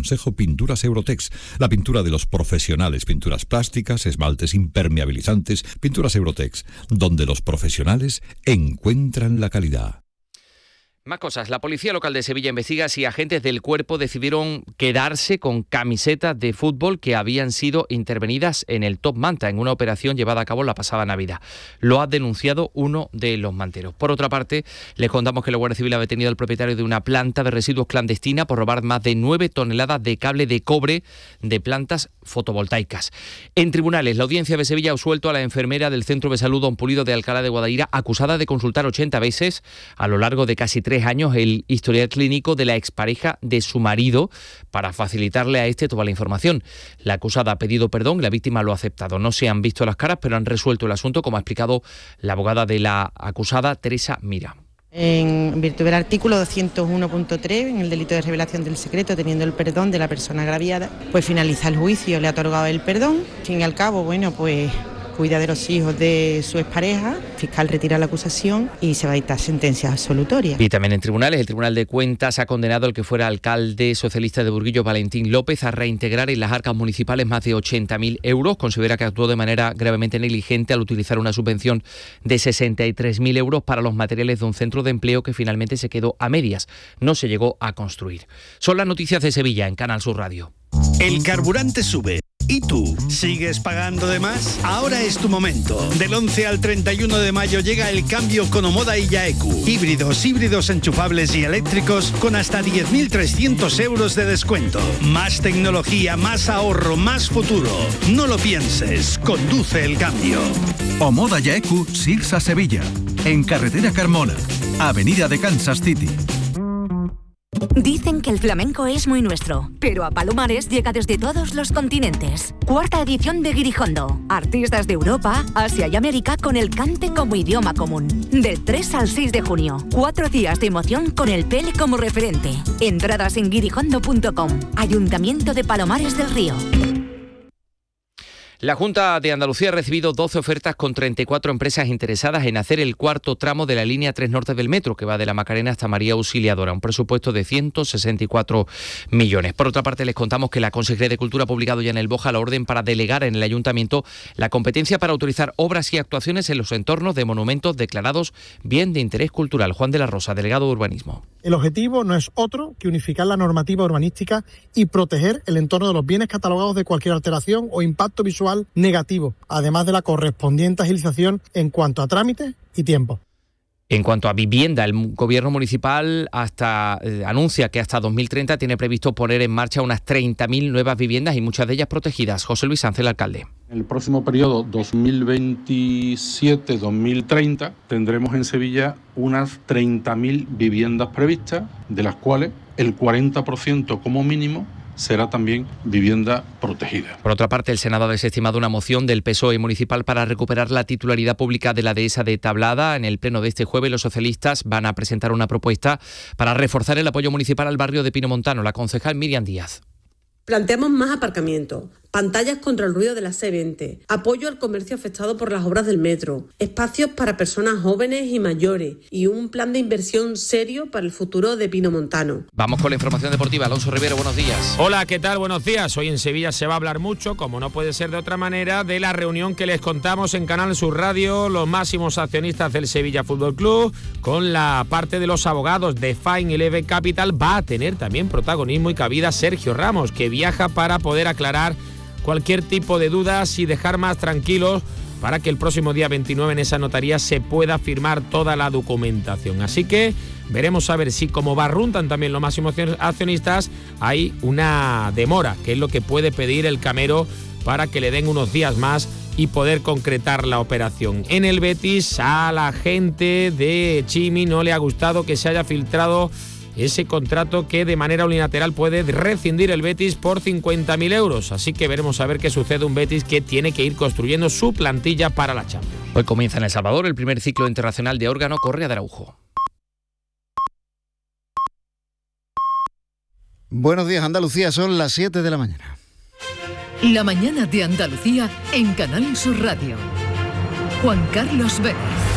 aconsejo Pinturas Eurotex, la pintura de los profesionales, pinturas plásticas, esmaltes impermeabilizantes, Pinturas Eurotex, donde los profesionales encuentran la calidad. Más cosas. La Policía Local de Sevilla investiga si agentes del cuerpo decidieron quedarse con camisetas de fútbol que habían sido intervenidas en el Top Manta en una operación llevada a cabo la pasada Navidad. Lo ha denunciado uno de los manteros. Por otra parte, les contamos que la Guardia Civil ha detenido al propietario de una planta de residuos clandestina por robar más de 9 toneladas de cable de cobre de plantas fotovoltaicas. En tribunales, la Audiencia de Sevilla ha absuelto a la enfermera del Centro de Salud Don Pulido de Alcalá de Guadaira, acusada de consultar 80 veces a lo largo de casi 3 años el historial clínico de la expareja de su marido para facilitarle a este toda la información. La acusada ha pedido perdón y la víctima lo ha aceptado. No se han visto las caras, pero han resuelto el asunto, como ha explicado la abogada de la acusada, Teresa Mira. En virtud del artículo 201.3, en el delito de revelación del secreto, teniendo el perdón de la persona agraviada, pues finaliza el juicio, le ha otorgado el perdón. Al fin y al cabo, pues cuida de los hijos de su expareja, el fiscal retira la acusación y se va a dictar sentencia absolutoria. Y también en tribunales, el Tribunal de Cuentas ha condenado al que fuera alcalde socialista de Burguillos, Valentín López, a reintegrar en las arcas municipales más de 80.000 euros. Considera que actuó de manera gravemente negligente al utilizar una subvención de 63.000 euros para los materiales de un centro de empleo que finalmente se quedó a medias. No se llegó a construir. Son las noticias de Sevilla en Canal Sur Radio. El carburante sube. ¿Y tú? ¿Sigues pagando de más? Ahora es tu momento. Del 11 al 31 de mayo llega el cambio con Omoda y Yaeku. Híbridos enchufables y eléctricos con hasta 10.300 euros de descuento. Más tecnología, más ahorro, más futuro. No lo pienses, conduce el cambio. Omoda Yaeku, Sirsa Sevilla. En Carretera Carmona, Avenida de Kansas City. Dicen que el flamenco es muy nuestro, pero a Palomares llega desde todos los continentes. 4ª edición de Guirijondo. Artistas de Europa, Asia y América con el cante como idioma común. Del 3 al 6 de junio. 4 días de emoción con el Pele como referente. Entradas en guirijondo.com. Ayuntamiento de Palomares del Río. La Junta de Andalucía ha recibido 12 ofertas con 34 empresas interesadas en hacer el 4º tramo de la línea 3 Norte del metro, que va de la Macarena hasta María Auxiliadora, un presupuesto de 164 millones. Por otra parte, les contamos que la Consejería de Cultura ha publicado ya en el BOJA la orden para delegar en el Ayuntamiento la competencia para autorizar obras y actuaciones en los entornos de monumentos declarados bien de interés cultural. Juan de la Rosa, delegado de Urbanismo. El objetivo no es otro que unificar la normativa urbanística y proteger el entorno de los bienes catalogados de cualquier alteración o impacto visual negativo, además de la correspondiente agilización en cuanto a trámites y tiempo. En cuanto a vivienda, el Gobierno municipal anuncia que hasta 2030 tiene previsto poner en marcha unas 30.000 nuevas viviendas y muchas de ellas protegidas. José Luis Sánchez, alcalde. En el próximo periodo 2027-2030 tendremos en Sevilla unas 30.000 viviendas previstas, de las cuales el 40% como mínimo será también vivienda protegida. Por otra parte, el Senado ha desestimado una moción del PSOE municipal para recuperar la titularidad pública de la dehesa de Tablada. En el pleno de este jueves, los socialistas van a presentar una propuesta para reforzar el apoyo municipal al barrio de Pinomontano. La concejal Miriam Díaz. Planteamos más aparcamientos, pantallas contra el ruido de la C20, apoyo al comercio afectado por las obras del metro, espacios para personas jóvenes y mayores y un plan de inversión serio para el futuro de Pinomontano. Vamos con la información deportiva. Alonso Rivero, buenos días. Hola, ¿qué tal? Buenos días. Hoy en Sevilla se va a hablar mucho, como no puede ser de otra manera, de la reunión que les contamos en Canal Sur Radio, los máximos accionistas del Sevilla Fútbol Club, con la parte de los abogados de Fine Eleven Capital. Va a tener también protagonismo y cabida Sergio Ramos, que viaja para poder aclarar cualquier tipo de dudas y dejar más tranquilos para que el próximo día 29 en esa notaría se pueda firmar toda la documentación. Así que veremos a ver si, como barruntan también los máximos accionistas, hay una demora, que es lo que puede pedir el Camero para que le den unos días más y poder concretar la operación. En el Betis, a la gente de Chimi no le ha gustado que se haya filtrado ese contrato que de manera unilateral puede rescindir el Betis por 50.000 euros. Así que veremos a ver qué sucede. Un Betis que tiene que ir construyendo su plantilla para la Champions. Hoy comienza en El Salvador el primer ciclo internacional de órgano Correa de Araujo. Buenos días, Andalucía, son las 7 de la mañana. La mañana de Andalucía en Canal Sur Radio. Juan Carlos Vélez.